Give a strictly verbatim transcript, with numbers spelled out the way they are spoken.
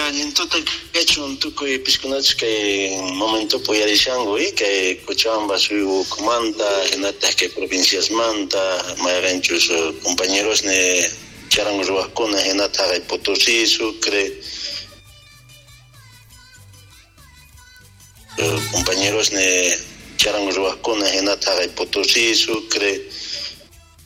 nintuta kachun tukuy piskunach kay momento puyarishango y kay Cochabamba suyu comanda hinata kay provincias manta mayranchus compañeros ne charango ruakuna hinata kay Potosí Sucre compañeros ne charango ruakuna hinata kay Potosí Sucre